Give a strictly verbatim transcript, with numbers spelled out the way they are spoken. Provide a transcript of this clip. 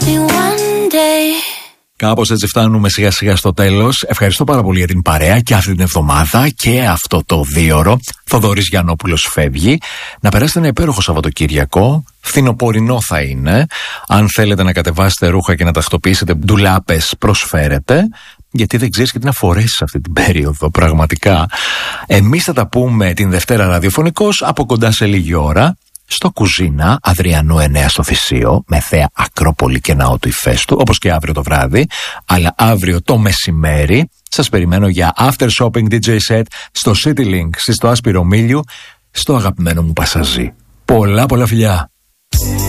Κάπως έτσι φτάνουμε σιγά σιγά στο τέλος. Ευχαριστώ πάρα πολύ για την παρέα και αυτή την εβδομάδα και αυτό το δίωρο. Θοδωρής Γιαννόπουλος φεύγει. Να περάσετε ένα υπέροχο Σαββατοκύριακο. Φθινοπορεινό θα είναι. Αν θέλετε να κατεβάσετε ρούχα και να τακτοποιήσετε ντουλάπες, προσφέρετε. Γιατί δεν ξέρεις και τι να φορέσεις αυτή την περίοδο, πραγματικά. Εμείς θα τα πούμε την Δευτέρα ραδιοφωνικώς από κοντά σε λίγη ώρα. Στο Κουζίνα, Αδριανού εννέα στο Θησίο, με θέα Ακρόπολη και Ναό του Ηφαίστου, όπως και αύριο το βράδυ, αλλά αύριο το μεσημέρι σας περιμένω για After Shopping ντι τζέι Set στο City Link, στο Άσπυρο Μήλιου, στο αγαπημένο μου Πασαζί. Πολλά πολλά φιλιά!